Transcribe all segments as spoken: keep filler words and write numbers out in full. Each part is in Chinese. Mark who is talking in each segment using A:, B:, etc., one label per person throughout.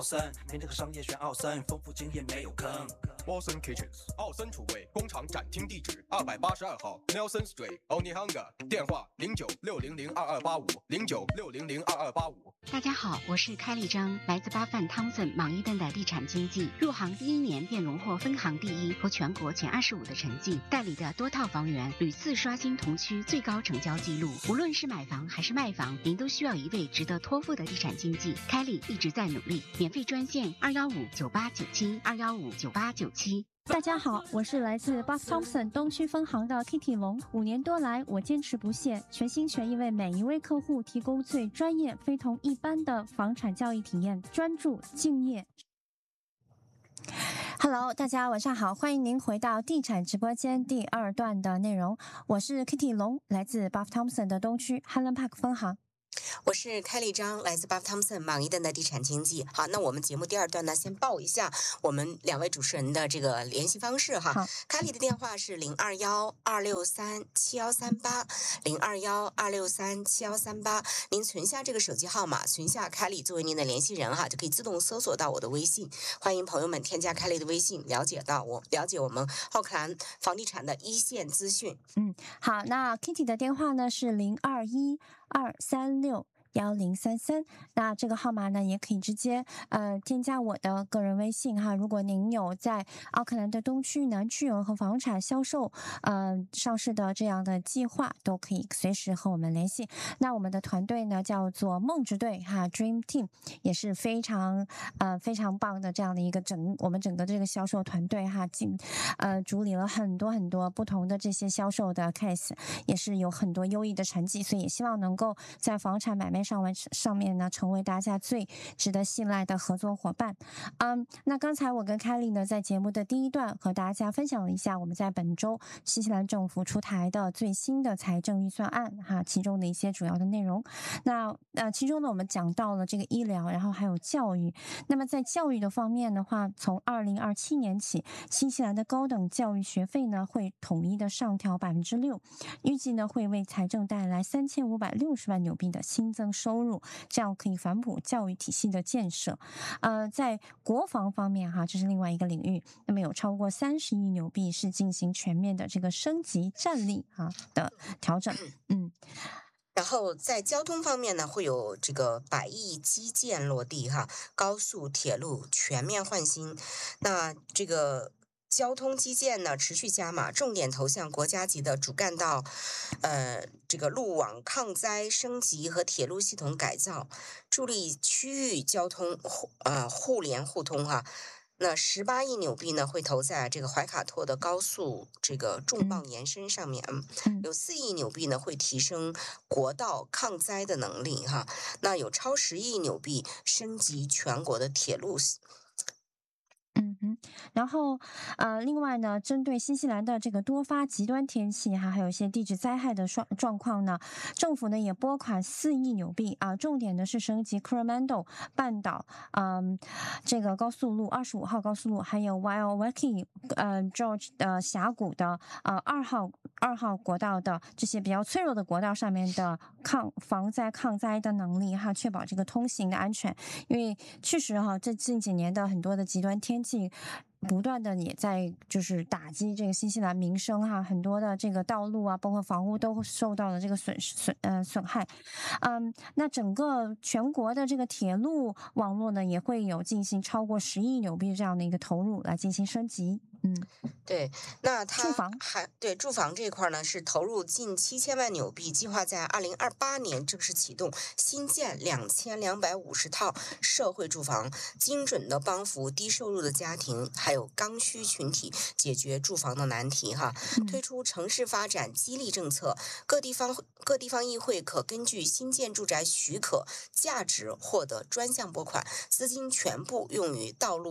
A: 森，连这个商业选奥森，丰富经验没有坑。
B: Wilson Kitchens， 奥森厨卫，工厂展厅地址二百八十二号 Nelson Street，Onehunga， 电话零九六零零二二八五零九六零零二二八五。
C: 大家好，我是开丽章，来自巴范汤森莽伊登的地产经纪，入行第一年便荣获分行第一和全国前二十五的成绩，代理的多套房源屡次刷新同区最高成交纪录。无论是买房还是卖房，您都需要一位值得托付的地产经纪。开丽一直在努力，免费专线二幺五九八九七二幺五九八九七。
D: 大家好，我是来自 Buff Thompson 东区分行的 Kitty 龙。五年多来，我坚持不懈，全心全意为每一位客户提供最专业、非同一般的房产交易体验，专注、敬业。Hello， 大家晚上好，欢迎您回到地产直播间第二段的内容。我是 Kitty 龙，来自 Buff Thompson 的东区 Highland Park 分行。
E: 我是开丽章，来自 Buff Thompson 莽伊登的地产经纪。好，那我们节目第二段呢，先报一下我们两位主持人的这个联系方式哈。开丽的电话是零二幺二六三七幺三八零二幺二六三七幺三八，您存下这个手机号码，存下开丽作为您的联系人哈，就可以自动搜索到我的微信。欢迎朋友们添加开丽的微信，了解到我了解我们奥克兰房地产的一线资讯。
D: 嗯，好，那 Kitty 的电话呢是零二一二三六幺零三三，那这个号码呢，也可以直接呃添加我的个人微信哈。如果您有在奥克兰的东区、南区有任何房产销售呃上市的这样的计划，都可以随时和我们联系。那我们的团队呢叫做梦之队哈 ，Dream Team， 也是非常呃非常棒的这样的一个整我们整个这个销售团队哈，进呃主理了很多很多不同的这些销售的 case， 也是有很多优异的成绩，所以也希望能够在房产买卖上面上面呢，成为大家最值得信赖的合作伙伴。嗯，那刚才我跟凯莉呢，在节目的第一段和大家分享了一下我们在本周新西兰政府出台的最新的财政预算案哈，其中的一些主要的内容。那呃，其中呢，我们讲到了这个医疗，然后还有教育。那么在教育的方面的话，从二零二七年起，新西兰的高等教育学费呢会统一的上调百分之六，预计呢会为财政带来三千五百六十万纽币的新增收入，这样可以反哺教育体系的建设。呃，在国防方面哈，这是另外一个领域，那么有超过三十亿纽币是进行全面的这个升级战力啊的调整。嗯。
E: 然后在交通方面呢，会有这个百亿基建落地哈，高速铁路全面换新。那这个交通基建呢持续加码，重点投向国家级的主干道，呃，这个路网抗灾升级和铁路系统改造，助力区域交通呃互联互通哈。那十八亿纽币呢会投在这个怀卡托的高速这个重磅延伸上面，嗯，有四亿纽币呢会提升国道抗灾的能力哈。那有超十亿纽币升级全国的铁路。
D: 嗯哼，然后呃，另外呢，针对新西兰的这个多发极端天气哈，还有一些地质灾害的状状况呢，政府呢也拨款四亿纽币啊，重点的是升级 Coromandel 半岛，嗯，这个高速路二十五号高速路，还有 Waiwaki 呃 George 的峡谷的呃二号二号国道的这些比较脆弱的国道上面的抗防灾抗灾的能力哈，确保这个通行的安全，因为确实哈，这近几年的很多的极端天气。不断的也在就是打击这个新西兰民生哈，很多的这个道路啊，包括房屋都受到了这个损失损呃损害。嗯，那整个全国的这个铁路网络呢，也会有进行超过十亿纽币这样的一个投入来进行升级。嗯，
E: 对，那它
D: 住房
E: 还对住房这块呢是投入近七千万纽币，计划在二零二八年正式启动，新建两千两百五十套社会住房，精准的帮扶低收入的家庭，还有刚需群体解决住房的难题哈。推出城市发展激励政策，各地方各地方议会可根据新建住宅许可价值获得专项拨款，资金全部用于道路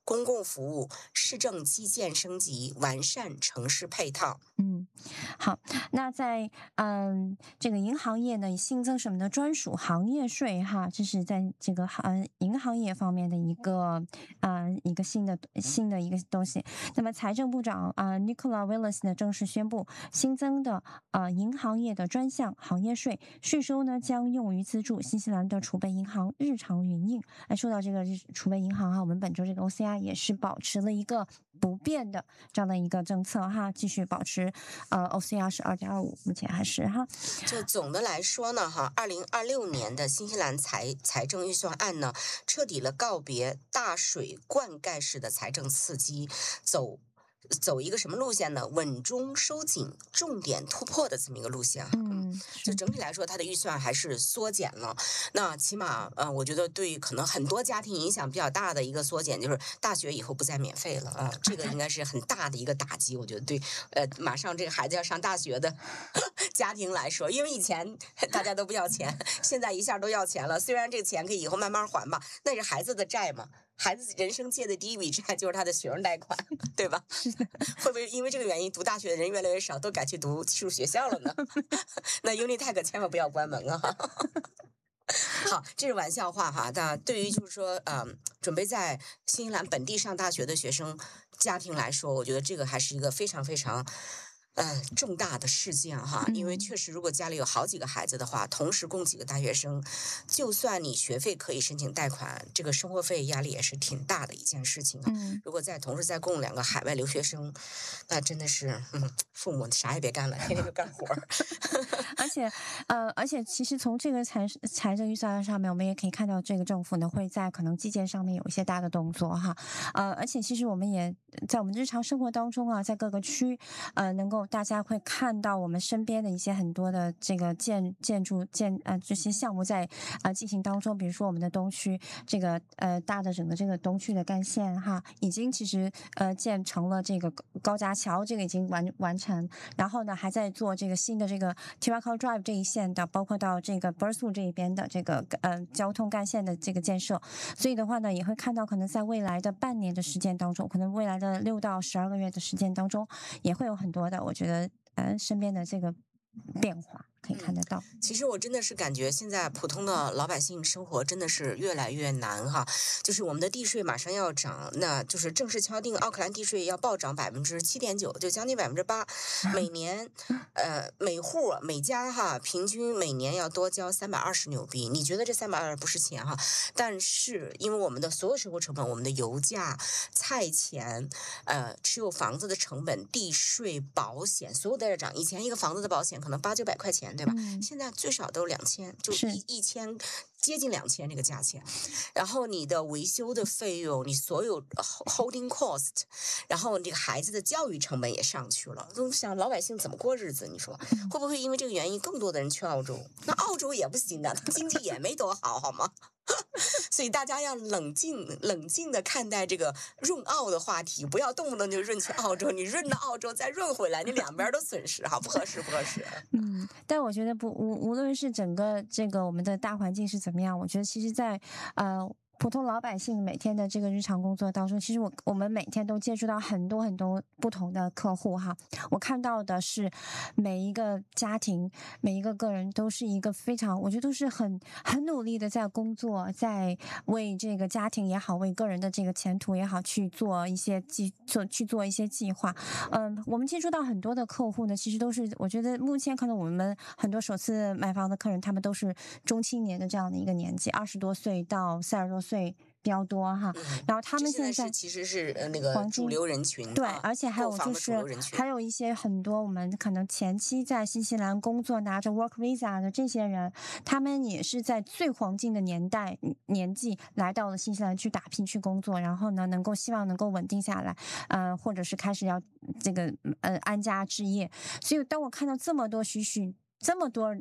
E: 公共服务、市政基建升级、完善城市配套。
D: 嗯，好，那在嗯这个银行业呢，新增什么的专属行业税哈，这是在这个行银行业方面的一个呃一个新的新的一个东西。那么财政部长啊、呃、Nicola Willis 呢正式宣布新增的呃银行业的专项行业税，税收呢将用于资助新西兰的储备银行日常营运。哎，说到这个储备银行哈，我们本周这个 O C R 也是保持了一个不变的这样的一个政策哈，继续保持呃 O C R 是二点二五，目前还是哈。
E: 就总的来说呢，哈，二零二六年的新西兰财财政预算案呢，彻底了告别大水灌溉式的财政刺激，走。走一个什么路线呢？稳中收紧、重点突破的这么一个路线。
D: 嗯，
E: 就整体来说，它的预算还是缩减了。那起码，呃，我觉得对可能很多家庭影响比较大的一个缩减，就是大学以后不再免费了啊，这个应该是很大的一个打击。我觉得对，呃，马上这个孩子要上大学的家庭来说，因为以前大家都不要钱，现在一下都要钱了。虽然这个钱可以以后慢慢还吧，那是孩子的债嘛。孩子人生借的第一笔债就是他的学生贷款，对吧？会不会因为这个原因，读大学的人越来越少，都改去读技术学校了呢？那 Unitech 千万不要关门啊！好，这是玩笑话哈。那对于就是说，嗯，准备在新西兰本地上大学的学生家庭来说，我觉得这个还是一个非常非常。呃，重大的事件哈，因为确实，如果家里有好几个孩子的话，同时供几个大学生，就算你学费可以申请贷款，这个生活费压力也是挺大的一件事情啊。
D: 嗯，
E: 如果再同时再供两个海外留学生，那真的是，嗯，父母啥也别干了，天天就干活。
D: 而且，呃，而且其实从这个财财政预算案上面，我们也可以看到，这个政府呢会在可能基建上面有一些大的动作哈。呃，而且其实我们也在我们日常生活当中啊，在各个区，呃，能够大家会看到我们身边的一些很多的这个建建筑建呃这些项目在呃进行当中，比如说我们的东区这个呃大的整个这个东区的干线哈，已经其实呃建成了这个高架桥，这个已经完完成，然后呢还在做这个新的这个 Tiracol Drive 这一线的，包括到这个 Bursu 这一边的这个呃交通干线的这个建设，所以的话呢也会看到可能在未来的半年的时间当中，可能未来的六到十二个月的时间当中，也会有很多的我觉得呃身边的这个变化可以看得到。
E: 其实我真的是感觉现在普通的老百姓生活真的是越来越难哈，就是我们的地税马上要涨，那就是正式敲定奥克兰地税要暴涨百分之七点九，就将近百分之八，每年呃每户每家哈平均每年要多交三百二十纽币。你觉得这三百二不是钱哈？但是因为我们的所有生活成本，我们的油价、菜钱、呃持有房子的成本、地税、保险，所有都在涨。以前一个房子的保险可能八九百块钱。对吧？
D: 嗯、
E: 现在最少都两千，就一一千，接近两千这个价钱。然后你的维修的费用，你所有 holding cost， 然后这个孩子的教育成本也上去了。都想老百姓怎么过日子？你说会不会因为这个原因，更多的人去澳洲？那澳洲也不行啊，经济也没多好，好吗？所以大家要冷静、冷静的看待这个润澳的话题，不要动不动就润去澳洲，你润到澳洲再润回来，你两边都损失哈，不合适，不合适。
D: 嗯，但我觉得不无无论是整个这个我们的大环境是怎么样，我觉得其实在呃。普通老百姓每天的这个日常工作当中，其实我我们每天都接触到很多很多不同的客户哈。我看到的是每一个家庭、每一个个人都是一个非常，我觉得都是很很努力的在工作，在为这个家庭也好，为个人的这个前途也好去做一些计做去做一些计划。嗯，我们接触到很多的客户呢，其实都是我觉得目前可能我们很多首次买房的客人，他们都是中青年的这样的一个年纪，二十多岁到三十多岁。岁比较多哈，
E: 嗯、
D: 然后他们现在
E: 其实是呃那个主流人群，
D: 对，
E: 啊、
D: 而且还有就是还有一些很多我们可能前期在新西兰工作拿着 work visa 的这些人，他们也是在最黄金的年代年纪来到了新西兰去打拼去工作，然后呢能够希望能够稳定下来，呃，或者是开始要这个呃安家置业，所以当我看到这么多许许这么多。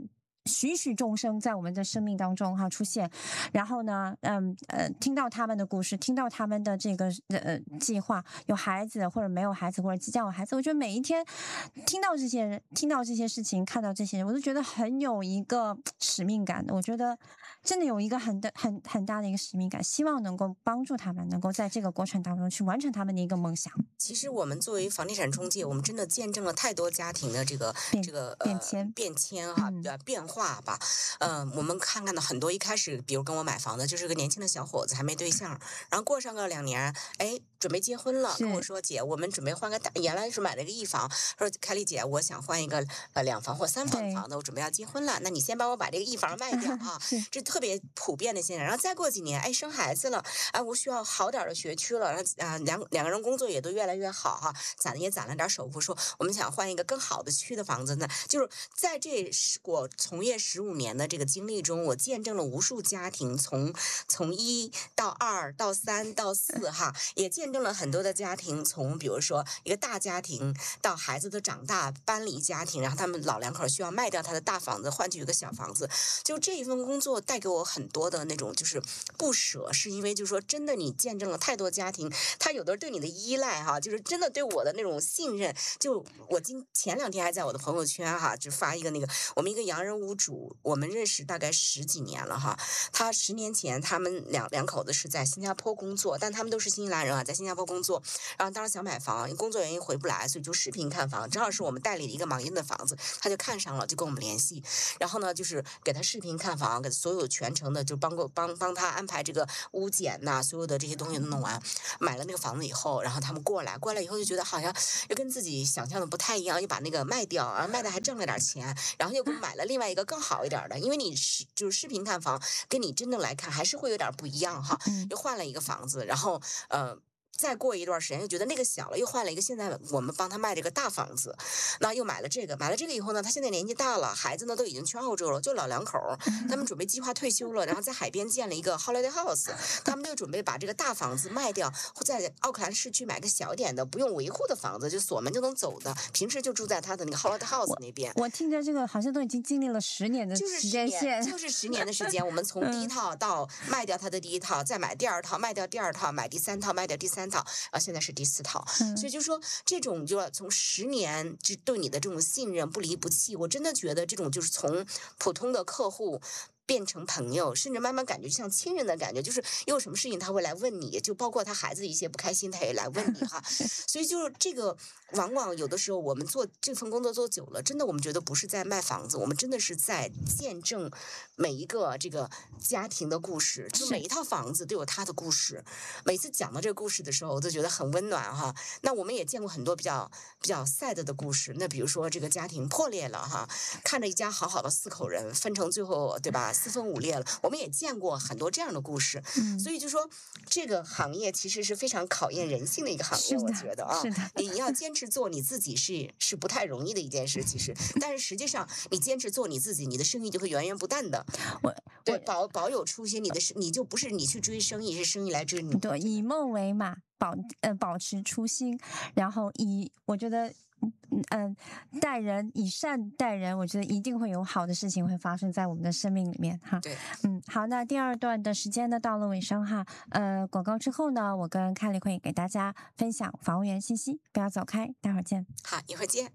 D: 许许众生在我们的生命当中哈出现，然后呢，嗯呃，听到他们的故事，听到他们的这个呃计划，有孩子或者没有孩子，或者即将有孩子，我觉得每一天听到这些人，听到这些事情，看到这些人，我都觉得很有一个使命感的。我觉得真的有一个很大很很大的一个使命感，希望能够帮助他们，能够在这个过程当中去完成他们的一个梦想。
E: 其实我们作为房地产中介，我们真的见证了太多家庭的这个这个呃
D: 变迁
E: 变迁哈，
D: 嗯、
E: 变化吧。嗯、呃，我们看看到很多一开始，比如跟我买房的，就是个年轻的小伙子，还没对象，然后过上个两年，哎，准备结婚了，跟我说姐，我们准备换个大，原来是买了个一房，说凯丽姐，我想换一个呃两房或三房房的，我准备要结婚了，那你先帮我把这个一房卖掉啊，这特别普遍的现象。然后再过几年，哎，生孩子了，哎，我需要好点的学区了，然后啊、呃、两两个人工作也都越来越好哈，攒也攒了点首付，说我们想换一个更好的区的房子呢。就是在这我从业十五年的这个经历中，我见证了无数家庭从从一到二到三到四哈，也见证了很多的家庭从比如说一个大家庭到孩子的长大搬离家庭，然后他们老两口需要卖掉他的大房子换取一个小房子。就这一份工作带给我很多的那种就是不舍，是因为就是说真的你见证了太多家庭，他有的对你的依赖哈，就是真的对我的那种信任。就我今前两天还在我的朋友圈哈，就发一个那个我们一个洋人屋主，我们认识大概十几年了哈。他十年前他们两两口子是在新加坡工作，但他们都是新西兰人啊，在新加坡工作。然后当时想买房，工作原因回不来，所以就视频看房，正好是我们代理的一个盲印的房子，他就看上了，就跟我们联系。然后呢，就是给他视频看房，给所有全程的就帮过帮帮他安排这个屋检呐、啊，所有的这些东西都弄完。买了那个房子以后，然后他们过来，过来以后就觉得好像又跟自己想象的不太一样，又把那个卖掉，然后卖的还挣了点钱，然后又给我买了另外一个更好一点的，因为你是就是视频看房，跟你真正来看还是会有点不一样哈。又换了一个房子，然后呃。再过一段时间又觉得那个小了，又换了一个，现在我们帮他卖这个大房子，那又买了这个，买了这个以后呢，他现在年纪大了，孩子呢都已经去澳洲了，就老两口，他们准备计划退休了，然后在海边建了一个 holiday house， 他们就准备把这个大房子卖掉，或在奥克兰市区买个小点的不用维护的房子，就锁门就能走的，平时就住在他的那个 holiday house 那边。
D: 我, 我听着这个好像都已经经历了十年的时间线，
E: 就是十年的时间，我们从第一套到卖掉他的第一套，再买第二套，卖掉第二套，买第三套，卖掉第三套，啊，现在是第四套，
D: 嗯、
E: 所以就说这种就要从十年就对你的这种信任不离不弃，我真的觉得这种就是从普通的客户变成朋友，甚至慢慢感觉像亲人的感觉，就是有什么事情他会来问你，就包括他孩子一些不开心他也来问你哈。所以就是这个往往有的时候我们做这份工作做久了，真的我们觉得不是在卖房子，我们真的是在见证每一个这个家庭的故事，就每一套房子都有他的故事。每次讲到这个故事的时候，我都觉得很温暖哈。那我们也见过很多比较比较 sad 的故事，那比如说这个家庭破裂了哈，看着一家好好的四口人分成最后对吧四分五裂了，我们也见过很多这样的故事。嗯、所以就说这个行业其实是非常考验人性的一个行业，我觉得啊，你要坚持做你自己是是不太容易的一件事，其实，但是实际上你坚持做你自己，你的生意就会源源不断的。
D: 我
E: 对保保有初心，你的你就不是你去追生意，是生意来追你。
D: 对，以梦为马，保呃保持初心，然后以我觉得。嗯，待人以善待人，我觉得一定会有好的事情会发生在我们的生命里面哈。
E: 对，
D: 嗯，好，那第二段的时间呢到了尾声哈。呃，广告之后呢，我跟凯莉会给大家分享房务员信息，不要走开，待会儿见。
E: 好，一会儿见。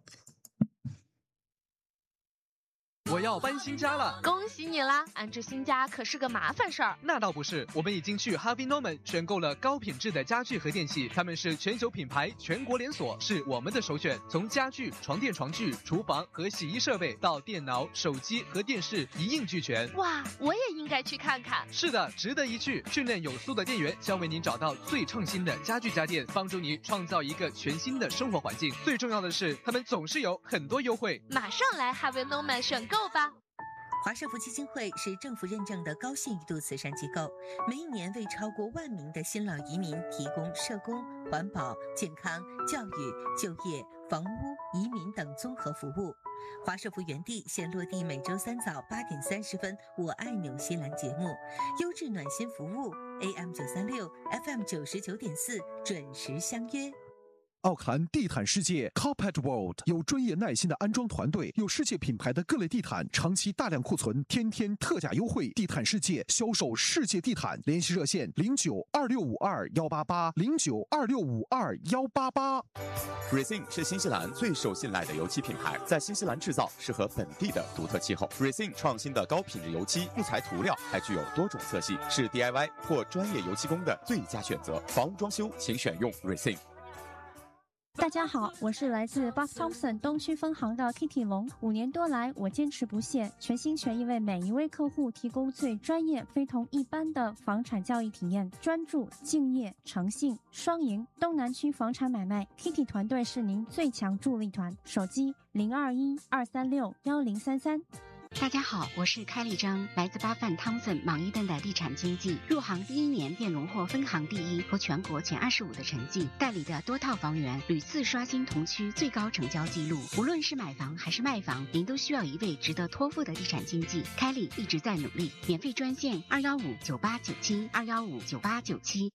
F: 我要搬新家了，
G: 恭喜你啦！安置新家可是个麻烦事儿。
F: 那倒不是，我们已经去 Harvey Norman 选购了高品质的家具和电器，他们是全球品牌，全国连锁，是我们的首选。从家具、床垫、床具、厨房和洗衣设备到电脑、手机和电视，一应俱全。
G: 哇，我也应该去看看。
F: 是的，值得一去。训练有素的店员将为您找到最创新的家具家电，帮助你创造一个全新的生活环境。最重要的是，他们总是有很多优惠。
G: 马上来 Harvey Norman 选购吧。
H: 华社福基金会是政府认证的高信誉度慈善机构，每一年为超过万名的新老移民提供社工、环保、健康、教育、就业、房屋、移民等综合服务。华社福原地现落地每周三早八点三十分，我爱纽西兰节目，优质暖心服务 A M 九三六 F M 九十九点四，准时相约。
I: 奥克兰地毯世界 Carpet World 有专业耐心的安装团队，有世界品牌的各类地毯，长期大量库存，天天特价优惠。地毯世界销售世界地毯，联系热线零九二六五二幺八八零九二六五二幺八八。
J: Resin 是新西兰最受信赖的油漆品牌，在新西兰制造，适合本地的独特气候。Resin 创新的高品质油漆，不采涂料，还具有多种色系，是 D I Y 或专业油漆工的最佳选择。房屋装修，请选用 Resin。
D: 大家好，我是来自 Buff Thompson 东区分行的 Kitty 龙。五年多来，我坚持不懈，全心全意为每一位客户提供最专业、非同一般的房产交易体验。专注、敬业、诚信，双赢。东南区房产买卖 ，Kitty 团队是您最强助力团。手机零二一二三六幺零三三。
C: 大家好，我是开丽章，来自巴范汤森莽伊顿的地产经纪，入行第一年便荣获分行第一和全国前二十五的成绩，代理的多套房源屡次刷新同区最高成交纪录。无论是买房还是卖房，您都需要一位值得托付的地产经纪。开丽一直在努力，免费专线二幺五九八九七二幺五九八九七。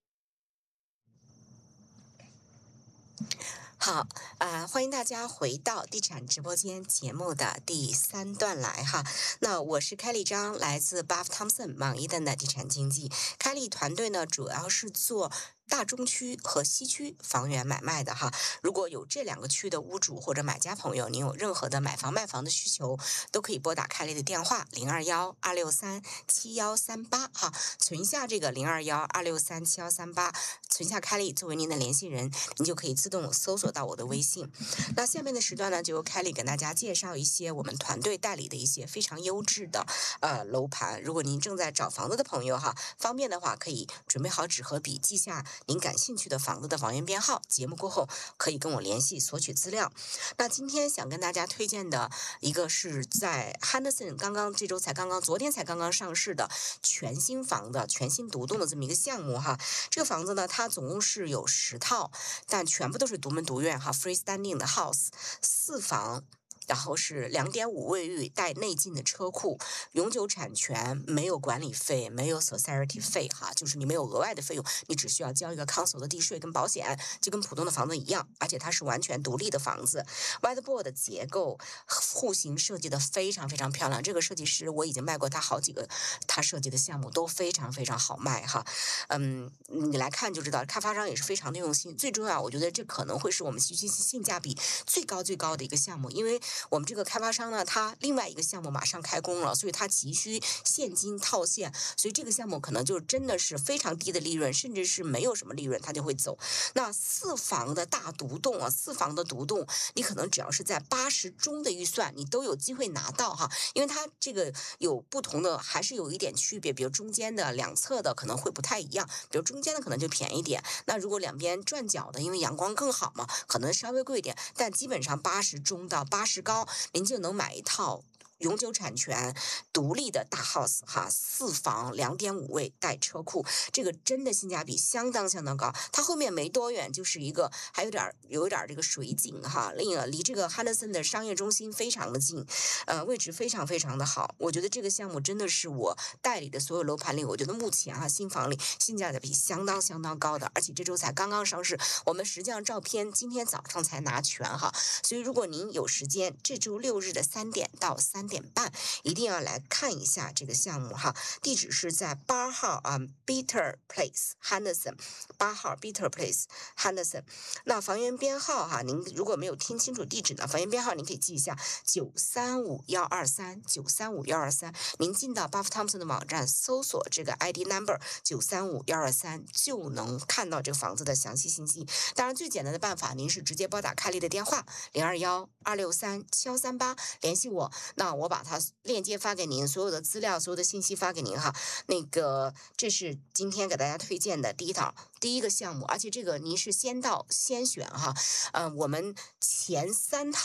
E: 好，呃，欢迎大家回到地产直播间节目的第三段来哈。那我是开丽章，来自 Buff Thompson 莽伊顿的地产经纪。开丽团队呢，主要是做大中区和西区房源买卖的哈。如果有这两个区的屋主或者买家朋友，您有任何的买房卖房的需求，都可以拨打开丽的电话零二幺二六三七幺三八哈，存下这个零二幺二六三七幺三八，存下开丽作为您的联系人，您就可以自动搜索到我的微信。那下面的时段呢，就由开丽给大家介绍一些我们团队代理的一些非常优质的呃楼盘。如果您正在找房子的朋友哈，方便的话可以准备好纸和笔，记下您感兴趣的房子的房源编号，节目过后可以跟我联系索取资料。那今天想跟大家推荐的一个是在 Henderson 刚刚这周才刚刚昨天才刚刚上市的全新房的全新独栋的这么一个项目哈。这个房子呢，它总共是有十套，但全部都是独门独院哈 ，freestanding 的 house， 四房。然后是两点五卫浴带内进的车库，永久产权，没有管理费，没有 society 费哈，就是你没有额外的费用，你只需要交一个 council 的地税跟保险，就跟普通的房子一样，而且它是完全独立的房子。Whiteboard 的结构，户型设计的非常非常漂亮，这个设计师我已经卖过他好几个，他设计的项目都非常非常好卖哈。嗯，你来看就知道，开发商也是非常的用心。最重要，我觉得这可能会是我们西区性价比最高最高的一个项目，因为我们这个开发商呢，他另外一个项目马上开工了，所以他急需现金套现，所以这个项目可能就真的是非常低的利润，甚至是没有什么利润，他就会走。那四房的大独栋啊，四房的独栋，你可能只要是在八十中的预算，你都有机会拿到哈，因为它这个有不同的，还是有一点区别，比如中间的、两侧的可能会不太一样，比如中间的可能就便宜点，那如果两边转角的，因为阳光更好嘛，可能稍微贵一点，但基本上八十中到八十高，您就能买一套永久产权独立的大 house 哈，四房两点五卫带车库，这个真的性价比相当相当高。它后面没多远就是一个还有点有一点这个水景哈，另一个离这个 Henderson 的商业中心非常的近，呃，位置非常非常的好。我觉得这个项目真的是我代理的所有楼盘里，我觉得目前哈新房里性价比相当相当高的，而且这周才刚刚上市，我们实际上照片今天早上才拿全哈，所以如果您有时间，这周六日的三点到三点半一定要来看一下这个项目哈。地址是在八号啊 Bitter Place Henderson， 八号 Bitter Place Henderson。那房源编号哈，您如果没有听清楚地址呢，房源编号您可以记一下九三五一二三九三五一二三。您进到 Buff Thompson 的网站搜索这个 I D number 九三五一二三，就能看到这个房子的详细信息。当然最简单的办法，您是直接拨打开丽的电话零二幺二六三七幺三八联系我，那我把它链接发给您，所有的资料所有的信息发给您哈。那个这是今天给大家推荐的第一套第一个项目，而且这个您是先到先选哈。呃，我们前三套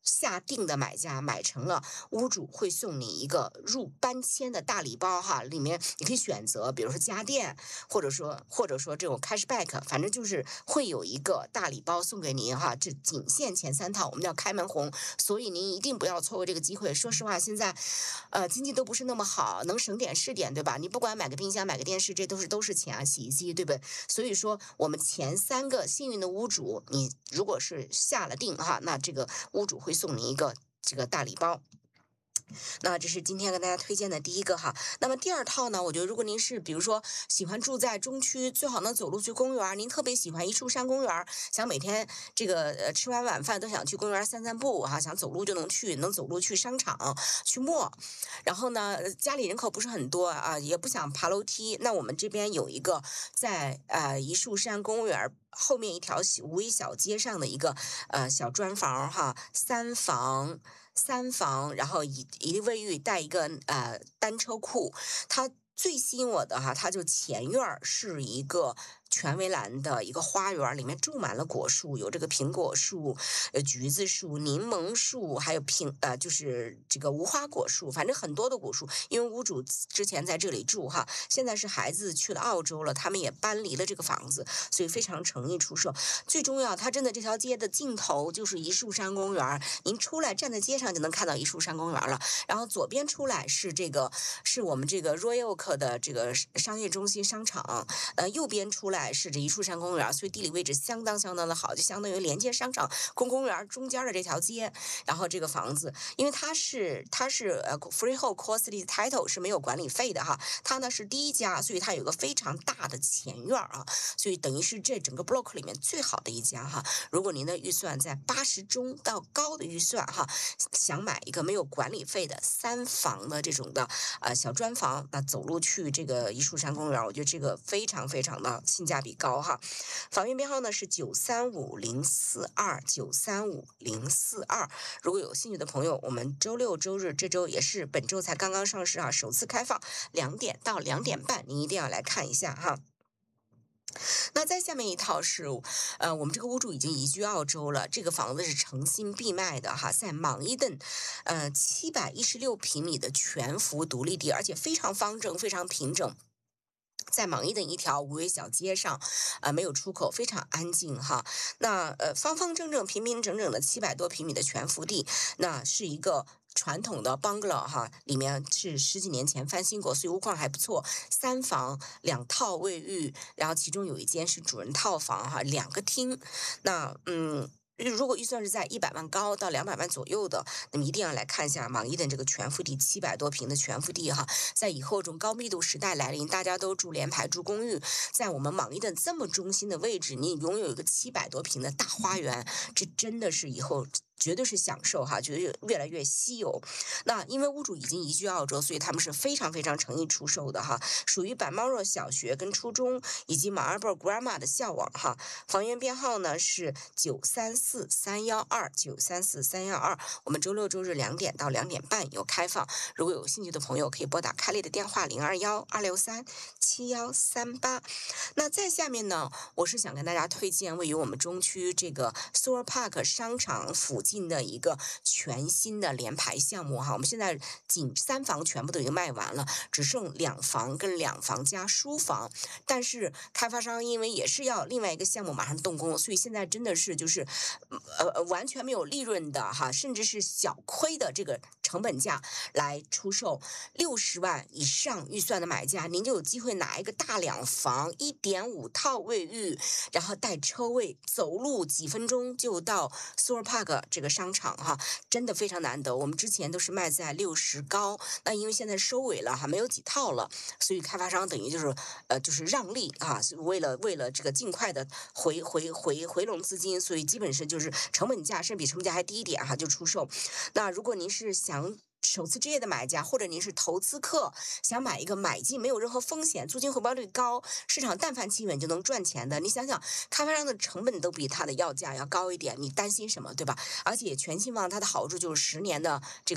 E: 下定的买家买成了，屋主会送你一个入搬迁的大礼包哈，里面你可以选择，比如说家电，或者说或者说这种 cashback， 反正就是会有一个大礼包送给您哈。这仅限前三套，我们叫开门红，所以您一定不要错过这个机会。说实话，现在呃经济都不是那么好，能省点是点，对吧？你不管买个冰箱、买个电视，这都是都是钱啊，洗衣机，对不对？所以说我们前三个幸运的屋主，你如果是下了定哈，那这个屋主会送你一个这个大礼包。那这是今天跟大家推荐的第一个哈。那么第二套呢，我觉得如果您是比如说喜欢住在中区，最好能走路去公园，您特别喜欢一树山公园，想每天这个呃吃完晚饭都想去公园散散步哈，想走路就能去，能走路去商场去陌，然后呢家里人口不是很多啊，也不想爬楼梯，那我们这边有一个在呃一树山公园后面一条无为小街上的一个呃小砖房哈，三房。三房，然后一一卫浴带一个呃单车库，它最吸引我的哈，它就前院是一个全围栏的一个花园，里面种满了果树，有这个苹果树、呃橘子树、柠檬树，还有苹呃就是这个无花果树，反正很多的果树。因为屋主之前在这里住哈，现在是孩子去了澳洲了，他们也搬离了这个房子，所以非常诚意出售。最重要，它真的这条街的尽头就是一树山公园，您出来站在街上就能看到一树山公园了。然后左边出来是这个是我们这个 Royal Oak 的这个商业中心商场，呃右边出来是这一树山公园，所以地理位置相当相当的好，就相当于连接商场跟公园中间的这条街。然后这个房子，因为它是它是呃 freehold costly title 是没有管理费的哈，它呢是第一家，所以它有个非常大的前院啊，所以等于是这整个 block 里面最好的一家哈。如果您的预算在八十中到高的预算哈，想买一个没有管理费的三房的这种的呃小砖房，那走路去这个一树山公园，我觉得这个非常非常的性价比高哈。房源编号呢是九三五零四二九三五零四二。如果有兴趣的朋友，我们周六周日这周也是本周才刚刚上市啊，首次开放，两点到两点半，您一定要来看一下哈。那再下面一套是，呃，我们这个屋主已经移居澳洲了，这个房子是诚心必卖的哈，在芒伊顿，呃，七百一十六平米的全幅独立地，而且非常方正，非常平整。在芒伊顿一条无为小街上，呃，没有出口，非常安静哈。那呃，方方正正、平平整整的七百多平米的全幅地，那是一个传统的 bungalow 哈，里面是十几年前翻新过，所以屋况还不错。三房两套卫浴，然后其中有一间是主人套房哈，两个厅。那嗯。如果预算是在一百万高到两百万左右的，那么一定要来看一下芒伊顿这个全幅地，七百多平的全幅地哈。在以后这种高密度时代来临，大家都住联排住公寓，在我们芒伊顿这么中心的位置，你拥有一个七百多平的大花园，这真的是以后绝对是享受哈，绝对越来越稀有。那因为屋主已经移居澳洲，所以他们是非常非常诚意出售的哈，属于板猫若小学跟初中以及马尔伯 Grammar 的校网哈。房源编号呢是九三四三幺二九三四三幺二。我们周六周日两点到两点半有开放，如果有兴趣的朋友可以拨打开丽的电话零二幺二六三七幺三八。那在下面呢，我是想跟大家推荐位于我们中区这个 Thorpe Park 商场附近近的一个全新的联排项目哈，我们现在仅三房全部都已经卖完了，只剩两房跟两房加书房，但是开发商因为也是要另外一个项目马上动工，所以现在真的是就是呃完全没有利润的哈，甚至是小亏的这个成本价来出售，六十万以上预算的买家，您就有机会拿一个大两房，一点五套卫浴，然后带车位，走路几分钟就到 Thorpe Park 这个商场哈，真的非常难得。我们之前都是卖在六十高，那因为现在收尾了哈，没有几套了，所以开发商等于就是呃就是让利啊，为了为了这个尽快的回回回回笼资金，所以基本上就是成本价甚至比成本价还低一点哈就出售。那如果您是想首次置业的买家，或者您是投资客，想买一个买进没有任何风险，租金回报率高，市场但凡企稳就能赚钱的，你想想开发商的成本都比它的要价要高一点，你担心什么，对吧？而且全新房它的好处就是十年的这个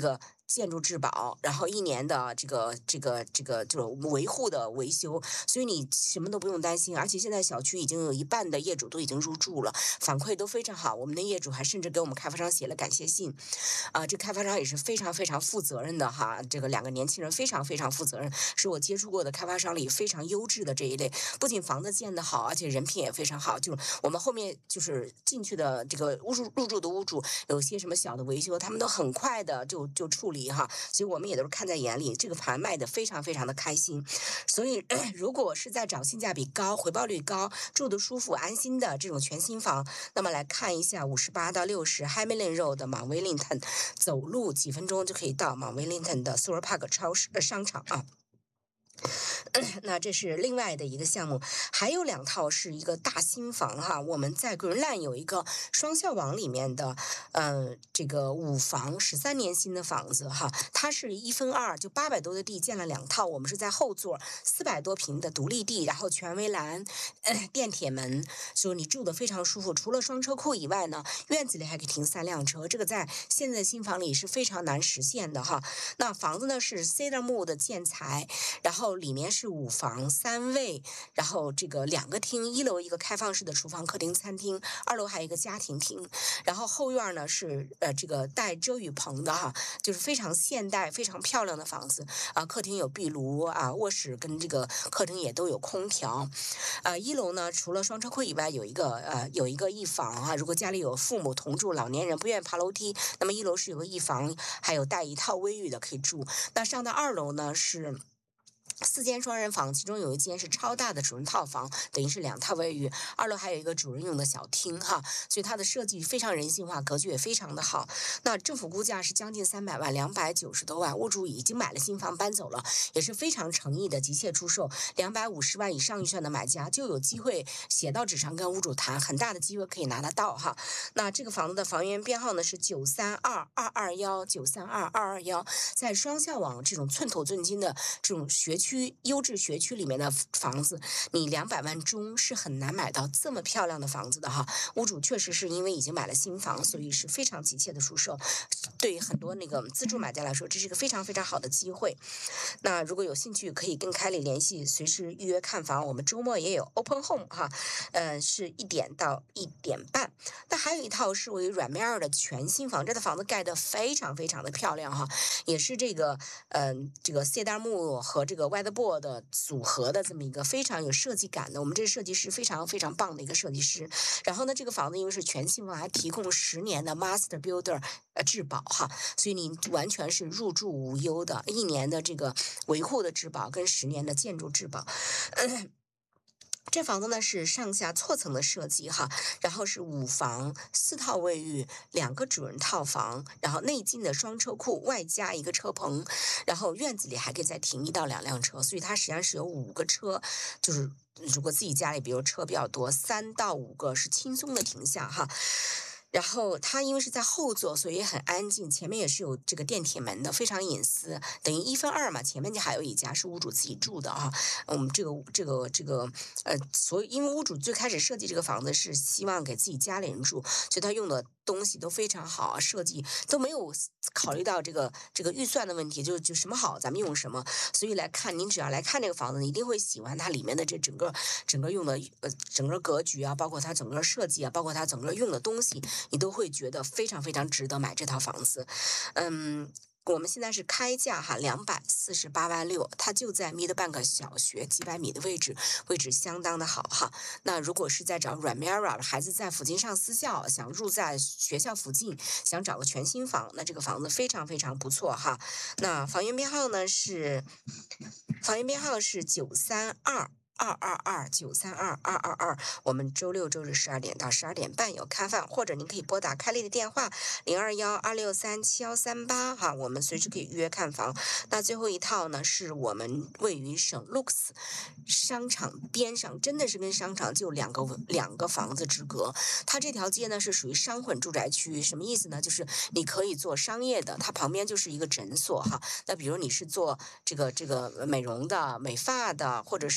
E: 建筑质保，然后一年的这个这个这个就是维护的维修，所以你什么都不用担心。而且现在小区已经有一半的业主都已经入住了，反馈都非常好。我们的业主还甚至给我们开发商写了感谢信，啊，这开发商也是非常非常负责任的哈。这个两个年轻人非常非常负责任，是我接触过的开发商里非常优质的这一类。不仅房子建得好，而且人品也非常好。就是我们后面就是进去的这个入住入住的屋主，有些什么小的维修，他们都很快的就就处理哈。所以我们也都是看在眼里，这个盘卖的非常非常的开心。所以如果是在找性价比高、回报率高、住得舒服、安心的这种全新房，那么来看一下五十八到六十 Hamilton Road 的 Mount Wellington， 走路几分钟就可以到 Mount Wellington 的 Thorpe Park 超市呃商场啊。那这是另外的一个项目，还有两套是一个大新房哈。我们在 Greenland 有一个双校网里面的，呃，这个五房十三年新的房子哈，它是一分二，就八百多的地建了两套。我们是在后座四百多平的独立地，然后全围栏、呃、电铁门，就你住的非常舒服。除了双车库以外呢，院子里还可以停三辆车，这个在现在新房里是非常难实现的哈。那房子呢是 Cedar Moor 的建材，然后里面是五房三卫，然后这个两个厅，一楼一个开放式的厨房、客厅、餐厅，二楼还有一个家庭厅，然后后院呢是呃这个带遮雨棚的哈，就是非常现代、非常漂亮的房子啊。客厅有壁炉啊，卧室跟这个客厅也都有空调。啊，一楼呢除了双车库以外，有一个呃有一个一房啊。如果家里有父母同住、老年人不愿意爬楼梯，那么一楼是有个一房，还有带一套卫浴的可以住。那上到二楼呢是四间双人房，其中有一间是超大的主人套房，等于是两套卫浴。二楼还有一个主人用的小厅哈，所以它的设计非常人性化，格局也非常的好。那政府估价是将近三百万，两百九十多万，屋主已经买了新房搬走了，也是非常诚意的急切出售。两百五十万以上预算的买家就有机会写到纸上跟屋主谈，很大的机会可以拿得到哈。那这个房子的房源编号呢是九三二二二幺九三二二二幺，在双校网这种寸土寸金的这种学区。区优质学区里面的房子，你两百万中是很难买到这么漂亮的房子的哈。屋主确实是因为已经买了新房，所以是非常急切的出售。对于很多那个自住买家来说，这是一个非常非常好的机会。那如果有兴趣，可以跟凯里联系，随时预约看房。我们周末也有 Open Home 哈，呃，是一点到一点半。那还有一套是位于软面的全新房，这套房子盖得非常非常的漂亮哈，也是这个嗯、呃、这个谢大木和这个Weatherboard 的组合的这么一个非常有设计感的，我们这设计师非常非常棒的一个设计师。然后呢，这个房子因为是全新房，还提供十年的 Master Builder 呃质保哈，所以你完全是入住无忧的，一年的这个维护的质保跟十年的建筑质保。嗯这房子呢是上下错层的设计哈，然后是五房四套卫浴，两个主人套房，然后内进的双车库，外加一个车棚，然后院子里还可以再停一到两辆车，所以它实际上是有五个车，就是如果自己家里比如车比较多，三到五个是轻松的停下哈。然后它因为是在后座，所以也很安静，前面也是有这个电铁门的，非常隐私，等于一分二嘛。前面就还有一家是屋主自己住的啊。我们这个这个这个呃，所以因为屋主最开始设计这个房子是希望给自己家里人住，所以他用的东西都非常好，设计都没有考虑到这个这个预算的问题，就就什么好咱们用什么。所以来看，您只要来看这个房子，你一定会喜欢它里面的这整个整个用的呃整个格局啊，包括它整个设计啊，包括它整个用的东西。你都会觉得非常非常值得买这套房子。嗯，我们现在是开价哈，两百四十八万六，它就在 Meadbank 小学几百米的位置，位置相当的好哈。那如果是在找 Ramera 孩子在附近上私校，想入在学校附近，想找个全新房，那这个房子非常非常不错哈。那房源编号呢是房源编号是九三二。二二二九三二二二二，我们周六周日十二点到十二点半有开饭，或者您可以拨打开丽的电话零二幺二六三七幺三八哈，我们随时可以预约看房。那最后一套呢，是我们位于省 Lux 商场边上，真的是跟商场就两个两个房子之隔。它这条街呢是属于商混住宅区，什么意思呢？就是你可以做商业的，它旁边就是一个诊所哈。那比如你是做这个这个美容的、美发的，或者是这种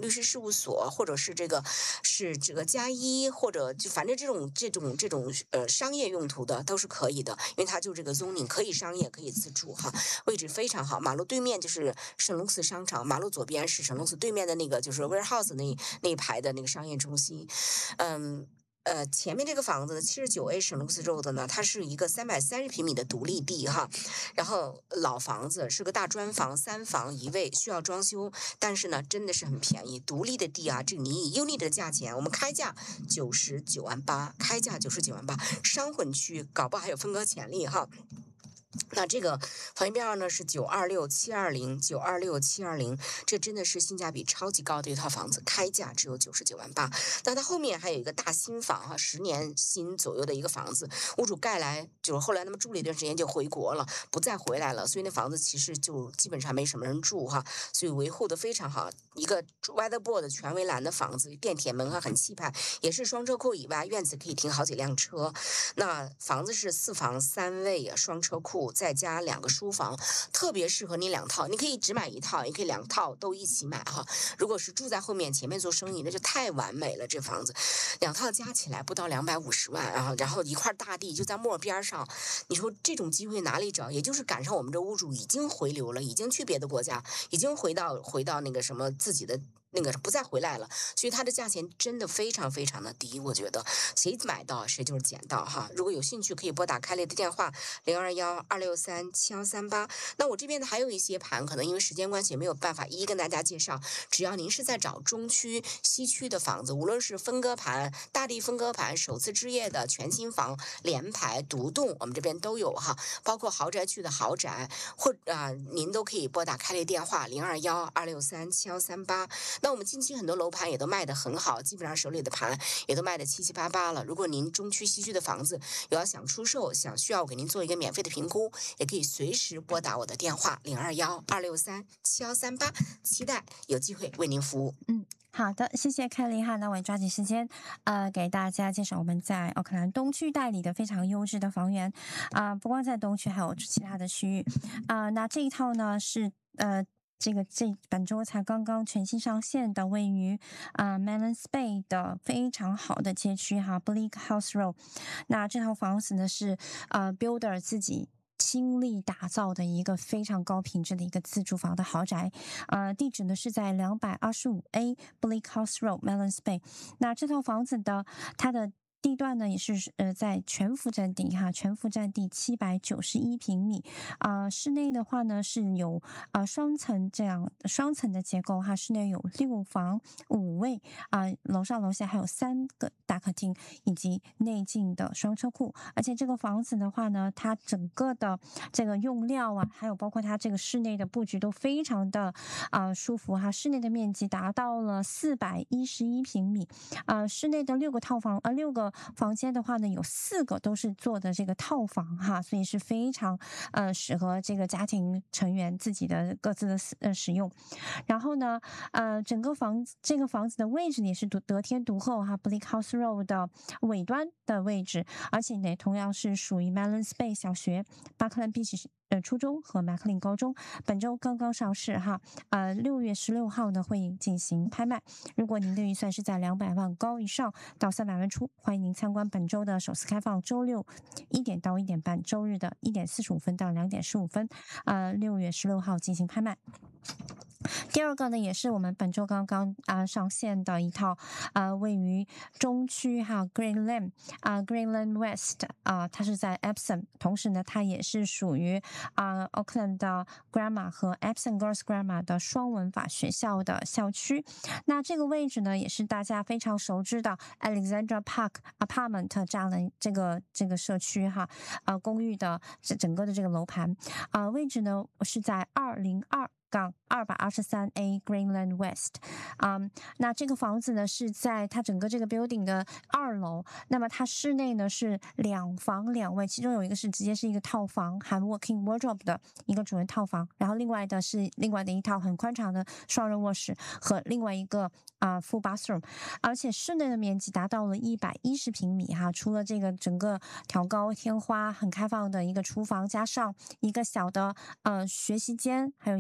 E: 律师事务所，或者是这个是这个加一，或者就反正这种这种这种呃商业用途的都是可以的，因为它就这个 zoning 可以商业可以自住哈，位置非常好，马路对面就是圣龙寺商场，马路左边是圣龙寺对面的那个就是 warehouse 那那一排的那个商业中心，嗯。呃，前面这个房子呢，七十九 A 圣卢斯 Road 呢，它是一个三百三十平米的独立地哈，然后老房子是个大砖房，三房一卫，需要装修，但是呢，真的是很便宜，独立的地啊，这你以 unit 的价钱，我们开价九十九万八，开价九十九万八，商混区搞不好还有分割潜力哈。那这个房源边上呢是九二六七二零九二六七二零，这真的是性价比超级高的一套房子，开价只有九十九万八。那它后面还有一个大新房哈，十年新左右的一个房子，屋主盖来就是后来他们住了一段时间就回国了，不再回来了，所以那房子其实就基本上没什么人住哈，所以维护的非常好。一个 weatherboard 全围栏的房子，电铁门哈很气派，也是双车库以外，院子可以停好几辆车。那房子是四房三卫啊，双车库。再加两个书房，特别适合你两套，你可以只买一套，也可以两套都一起买哈。如果是住在后面，前面做生意，那就太完美了。这房子两套加起来不到两百五十万啊，然后一块大地就在漠边上，你说这种机会哪里找？也就是赶上我们这屋主已经回流了，已经去别的国家，已经回到回到那个什么自己的。那个不再回来了，所以它的价钱真的非常非常的低，我觉得谁买到谁就是捡到哈。如果有兴趣，可以拨打开雷的电话零二幺二六三七幺三八。那我这边的还有一些盘，可能因为时间关系没有办法一一跟大家介绍。只要您是在找中区、西区的房子，无论是分割盘、大地分割盘、首次置业的全新房、联排、独栋，我们这边都有哈，包括豪宅区的豪宅，或啊、呃、您都可以拨打开雷电话零二幺二六三七幺三八。那我们近期很多楼盘也都卖得很好，基本上手里的盘也都卖得七七八八了。如果您中区西区的房子有要想出售，想需要我给您做一个免费的评估，也可以随时拨打我的电话零二幺二六三七幺三八，期待有机会为您服务。
D: 嗯。好的，谢谢凯莉哈。那我也抓紧时间，呃，给大家介绍我们在奥克兰东区代理的非常优质的房源啊、呃，不光在东区，还有其他的区域啊、呃。那这一套呢是呃。这个这本周才刚刚全新上线的，位于啊 Melons Bay 的非常好的街区哈 ，Bleak House Road。那这套房子呢是呃 Builder 自己倾力打造的一个非常高品质的一个自住房的豪宅，呃，地址呢是在两百二十五 A Bleak House Road Melons Bay。那这套房子的它的地段呢也是呃在全幅占地哈，全幅占地七百九十一平米啊、呃，室内的话呢是有啊、呃、双层这样双层的结构哈，室内有六房五卫啊、呃，楼上楼下还有三个大客厅以及内进的双车库，而且这个房子的话呢，它整个的这个用料啊，还有包括它这个室内的布局都非常的啊、呃、舒服哈，室内的面积达到了四百一十一平米啊、呃，室内的六个套房呃六个房间的话呢，有四个都是做的这个套房哈，所以是非常呃适合这个家庭成员自己的各自的呃使用。然后呢，呃，整个房子这个房子的位置也是独得天独厚哈 ，Bleak House Road 的尾端的位置，而且呢，同样是属于 Melons Bay 小学、巴克兰 Beach 呃初中和麦克林高中，本周刚刚上市哈，呃，六月十六号呢会进行拍卖。如果您的预算是在两百万高以上到三百万出，欢迎您参观本周的首次开放，周六一点到一点半，周日的一点四十五分到两点十五分，呃，六月十六号进行拍卖。第二个呢，也是我们本周刚刚啊、呃、上线的一套啊、呃，位于中区哈 Greenland 啊、呃、Greenland West 啊、呃，它是在 Epsom， 同时呢，它也是属于啊、呃、Auckland 的 Grammar 和 Epsom Girls Grammar 的双文法学校的校区。那这个位置呢，也是大家非常熟知的 Alexandra Park Apartment 这样的这个这个社区哈啊、呃、公寓的这整个的这个楼盘啊、呃，位置呢是在二零二。杠二百二十三 A Greenland West， 啊、um, ，那这个房子呢是在它整个这个 building 的二楼，那么它室内呢是两房两卫，其中有一个是直接是一个套房，含 walk-in wardrobe 的一个主人套房，然后另外的是另外的一套很宽敞的双人卧室和另外一个啊、uh, full bathroom， 而且室内的面积达到了一百一十平米哈，除了这个整个挑高天花很开放的一个厨房，加上一个小的呃学习间，还有一个 study。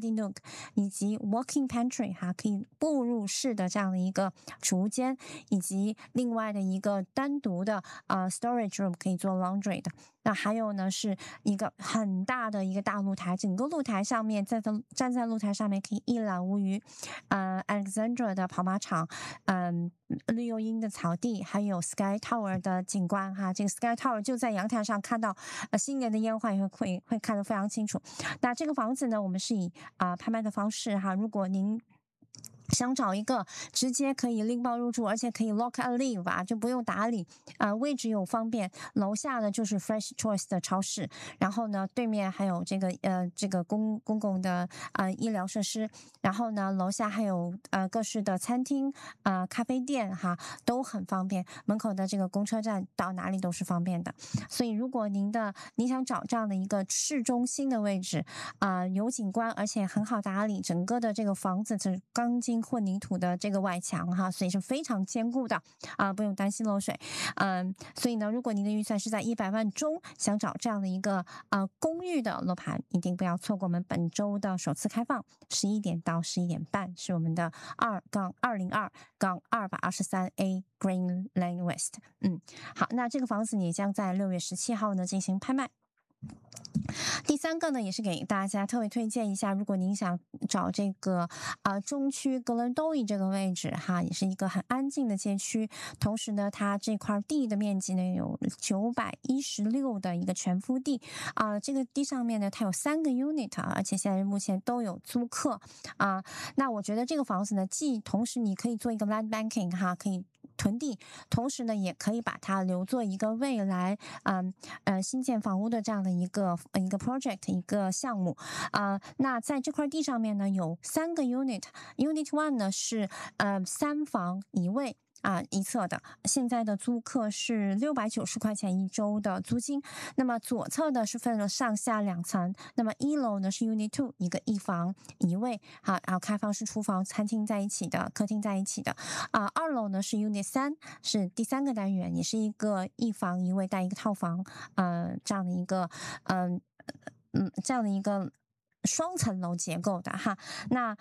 D: study nook 以及 walk-in pantry 哈，可以步入式的这样的一个储物间，以及另外的一个单独的呃 storage room 可以做 laundry 的。那还有呢，是一个很大的一个大露台，整个露台上面在站在露台上面可以一览无余，呃 Alexandra 的跑马场，嗯、呃，绿油茵的草地，还有 Sky Tower 的景观哈，这个 Sky Tower 就在阳台上看到呃新年的烟花，也会会会看得非常清楚。那这个房子呢，我们是以啊、呃、拍卖的方式哈，如果您想找一个直接可以拎包入住，而且可以 lock and leave 啊，就不用打理，呃，位置又方便。楼下呢就是 Fresh Choice 的超市，然后呢对面还有这个呃这个公公共的呃医疗设施，然后呢楼下还有呃各式的餐厅、呃咖啡店哈，都很方便。门口的这个公车站到哪里都是方便的。所以如果您的您想找这样的一个市中心的位置，啊、呃、有景观，而且很好打理，整个的这个房子是钢筋混凝土的这个外墙哈，所以是非常坚固的啊、呃，不用担心漏水。嗯，所以呢，如果您的预算是在一百万中，想找这样的一个呃公寓的楼盘，一定不要错过我们本周的首次开放，十一点到十一点半是我们的二杠二零二杠二百二十三 A Green Lane West。嗯，好，那这个房子也将在六月十七号呢进行拍卖。第三个呢，也是给大家特别推荐一下，如果您想找这个啊、呃、中区 Glendowie 这个位置哈，也是一个很安静的街区，同时呢，它这块地的面积呢有九百一十六的一个全幅地啊、呃，这个地上面呢它有三个 unit 啊，而且现在目前都有租客啊、呃。那我觉得这个房子呢，既同时你可以做一个 land banking 哈，可以囤地，同时呢，也可以把它留作一个未来，嗯呃新建房屋的这样的一个一个 project 一个项目啊、呃。那在这块地上面呢，有三个 unit，unit one 呢是呃三房一卫。啊，一侧的现在的租客是六百九十块钱一周的租金。那么左侧的是分了上下两层，那么一楼呢是 Unit Two 一个一房一卫，好，然后开放式厨房、餐厅在一起的，客厅在一起的。啊，二楼呢是 Unit 三，是第三个单元，也是一个一房一卫带一个套房，呃，这样的一个，嗯、呃、嗯，这样的一个双层楼结构的哈。那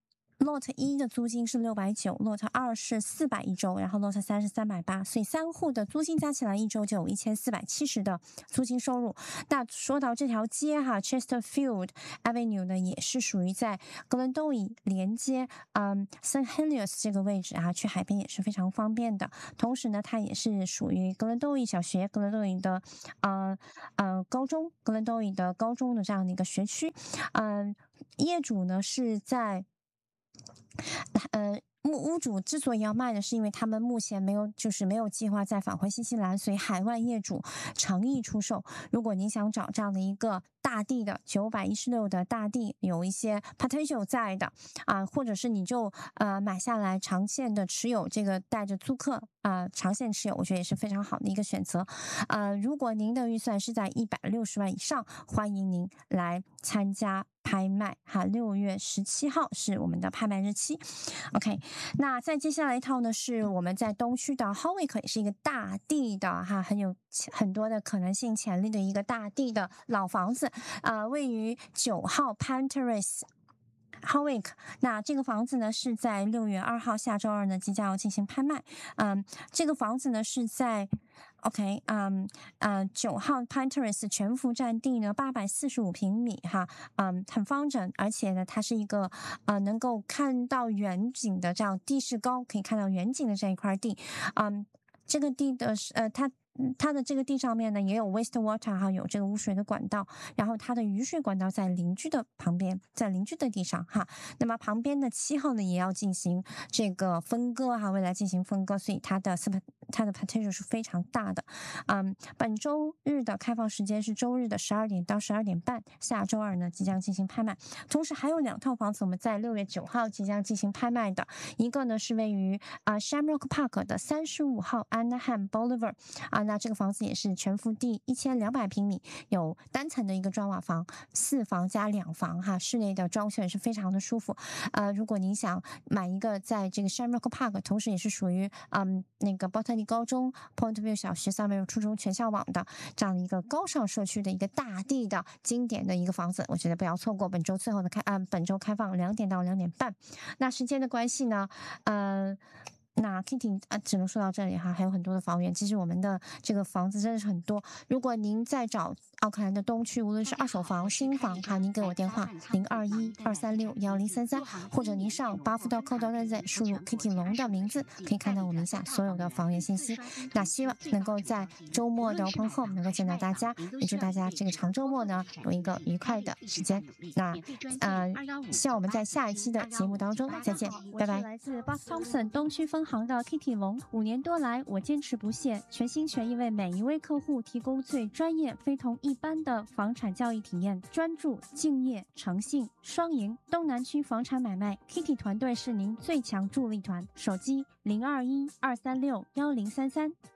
D: Lot 一的租金是六百九 ，Lot 二是四百一周，然后 Lot 三是三百八，所以三户的租金加起来一周就有一千四百七十的租金收入。那说到这条街哈 ，Chesterfield Avenue 呢，也是属于在 Glendowie 连接嗯 Saint Heliers 这个位置啊，去海边也是非常方便的。同时呢，它也是属于 Glendowie 小学、Glendowie 的呃呃高中、Glendowie 的高中的这样的一个学区。嗯、呃，业主呢是在。呃，屋主之所以要卖的是因为他们目前没有，就是没有计划再返回新西兰，所以海外业主诚意出售。如果您想找这样的一个大地的九百一十六的大地，有一些 potential 在的啊、呃，或者是你就呃买下来长线的持有，这个带着租客啊、呃、长线持有，我觉得也是非常好的一个选择。呃，如果您的预算是在一百六十万以上，欢迎您来参加拍卖哈，六月十七号是我们的拍卖日期。OK， 那再接下来一套呢，是我们在东区的 Howick， 也是一个大地的哈，很有很多的可能性潜力的一个大地的老房子，呃，位于九号 Pan Terrace。Howick， 那这个房子呢是在六月二号下周二呢即将要进行拍卖。嗯，这个房子呢是在 OK， 嗯呃九号 Pine Terrace 全幅占地呢八百四十五平米哈，嗯很方整，而且呢它是一个呃能够看到远景的这样地势高，可以看到远景的这一块地。嗯，这个地的呃它。它的这个地上面呢也有 wastewater 哈，有这个污水的管道，然后它的雨水管道在邻居的旁边，在邻居的地上哈。那么旁边的七号呢也要进行这个分割哈，未来进行分割，所以它的它的 potential 是非常大的。嗯，本周日的开放时间是周日的十二点到十二点半，下周二呢即将进行拍卖。同时还有两套房子我们在六月九号即将进行拍卖的，一个呢是位于啊、呃、Shamrock Park 的三十五号 Anaheim Boulevard 啊。那这个房子也是全幅地一千两百平米，有单层的一个砖瓦房，四房加两房哈，室内的装修也是非常的舒服。呃，如果您想买一个在这个 Shamrock Park， 同时也是属于嗯那个 Botany 凯迪高中、Point View 小学、Summer 初中全校网的这样的一个高尚社区的一个大地的经典的一个房子，我觉得不要错过本周最后的开，嗯、呃，本周开放两点到两点半。那时间的关系呢，呃。那 Kitty 啊，只能说到这里哈，还有很多的房源。其实我们的这个房子真的是很多。如果您在找奥克兰的东区，无论是二手房、新房，哈，您给我电话零二一二三六幺零三三，或者您上巴夫 .co.nz 输入 Kitty 龙的名字，可以看到我们以下所有的房源信息。那希望能够在周末的 Open Home 能够见到大家，也祝大家这个长周末呢有一个愉快的时间。那呃，希望我们在下一期的节目当中再见，拜拜。来自 Boss Thompson 东区分行的 Kitty 龙，五年多来，我坚持不懈，全心全意为每一位客户提供最专业、非同一般的房产交易体验，专注、敬业、诚信，双赢。东南区房产买卖 ，Kitty 团队是您最强助力团。手机零二一二三六幺零三三。